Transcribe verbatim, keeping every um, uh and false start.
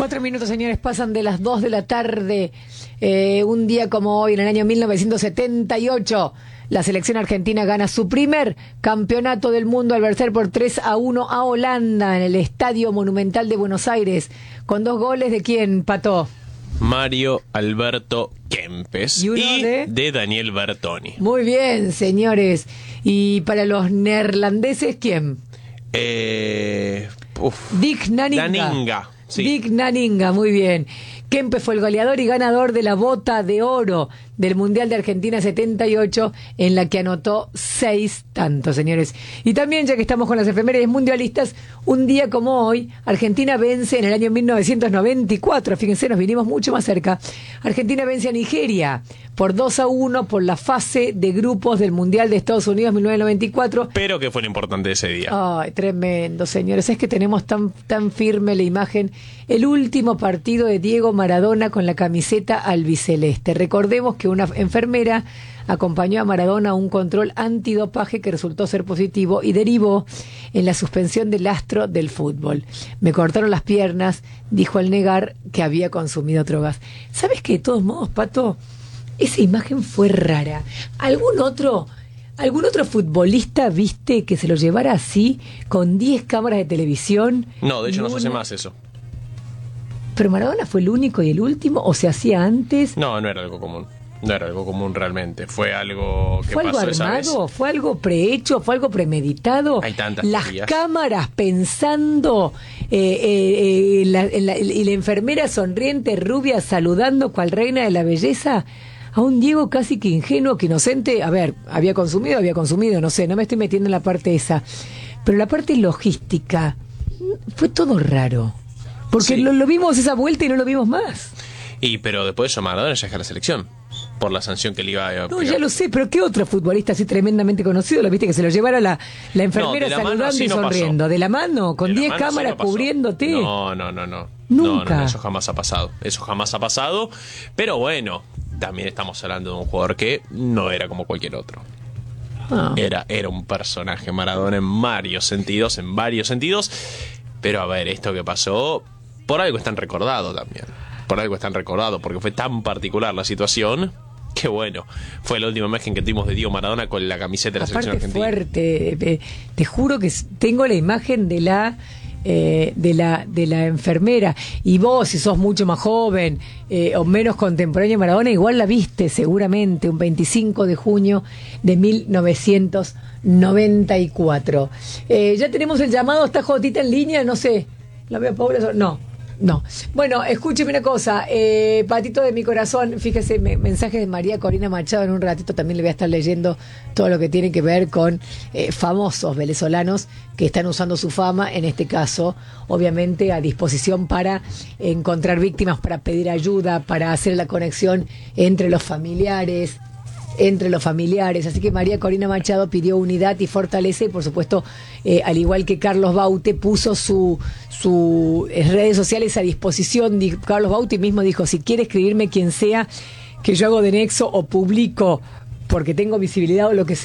Cuatro minutos, señores, pasan de las dos de la tarde. Eh, un día como hoy, en el año mil novecientos setenta y ocho, la selección argentina gana su primer campeonato del mundo al vencer por tres a uno a Holanda en el Estadio Monumental de Buenos Aires. ¿Con dos goles de quién, Pato? Mario Alberto Kempes y, uno y de... de Daniel Bertoni. Muy bien, señores. Y para los neerlandeses, ¿quién? Eh, uf. Dick Nanninga. Nanninga, sí. Dick Nanninga, muy bien. Kempes fue el goleador y ganador de la bota de oro del Mundial de Argentina setenta y ocho, en la que anotó seis tantos, señores. Y también, ya que estamos con las efemérides mundialistas, un día como hoy, Argentina vence en el año mil novecientos noventa y cuatro, fíjense, nos vinimos mucho más cerca. Argentina vence a Nigeria por dos a uno por la fase de grupos del Mundial de Estados Unidos mil novecientos noventa y cuatro. Pero que fue lo importante ese día. Ay, tremendo, señores. Es que tenemos tan, tan firme la imagen. El último partido de Diego Maradona con la camiseta albiceleste. Recordemos que una enfermera acompañó a Maradona a un control antidopaje que resultó ser positivo y derivó en la suspensión del astro del fútbol. Me cortaron las piernas, dijo al negar que había consumido drogas. ¿Sabes que de todos modos, Pato, esa imagen fue rara? ¿Algún otro... ¿Algún otro futbolista viste que se lo llevara así, con diez cámaras de televisión? No, de hecho no se una... hace más eso. ¿Pero Maradona fue el único y el último? ¿O se hacía antes? No, no era algo común. No era algo común realmente. Fue algo que ¿Fue algo pasó esa armado? vez. ¿Fue algo prehecho? ¿Fue algo premeditado? Hay tantas Las teorías. cámaras pensando, eh, eh, eh, la, la, y la enfermera sonriente, rubia, saludando cual reina de la belleza. A un Diego casi que ingenuo, que inocente. A ver, había consumido, había consumido, no sé, no me estoy metiendo en la parte esa. Pero la parte logística, fue todo raro. Porque Sí. lo, lo vimos esa vuelta y no lo vimos más. Y pero después de eso Maradona ya deja la selección. Por la sanción que le iba a... No, ya lo sé, pero ¿qué otro futbolista así tremendamente conocido lo viste que se lo llevara la, la enfermera No, de la mano saludando así y no sonriendo? pasó. ¿De la mano? ¿Con De la diez mano sí cámaras no pasó. cubriéndote? No, no, no, no. Nunca. No, no, eso jamás ha pasado. Eso jamás ha pasado. Pero bueno, también estamos hablando de un jugador que no era como cualquier otro. Ah. Era, era un personaje Maradona en varios sentidos, en varios sentidos. Pero a ver, esto que pasó, por algo es tan recordado también. Por algo es tan recordado, porque fue tan particular la situación... Qué bueno, fue la última imagen que tuvimos de Diego Maradona con la camiseta de la Aparte selección argentina. fuerte, eh, te juro que tengo la imagen de la eh, de la de la enfermera, y vos, si sos mucho más joven eh, o menos contemporáneo a Maradona, igual la viste seguramente un veinticinco de junio de mil novecientos noventa y cuatro. Eh, ya tenemos el llamado, está Jotita en línea, no sé, la veo a Paula, no. No. Bueno, escúcheme una cosa, eh, Patito de mi corazón, fíjese, me, mensaje de María Corina Machado, en un ratito también le voy a estar leyendo todo lo que tiene que ver con eh, famosos venezolanos que están usando su fama, en este caso, obviamente, a disposición para encontrar víctimas, para pedir ayuda, para hacer la conexión entre los familiares, entre los familiares. Así que María Corina Machado pidió unidad y fortaleza, y por supuesto, eh, al igual que Carlos Baute, puso su sus redes sociales a disposición. Carlos Baute mismo dijo: si quiere escribirme quien sea, que yo hago de nexo o publico porque tengo visibilidad o lo que sea,